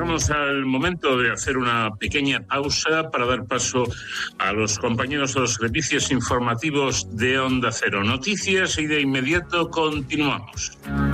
llegamos al momento de hacer una pequeña pausa para dar paso a los compañeros de los servicios informativos de Onda Cero. Noticias y de inmediato continuamos.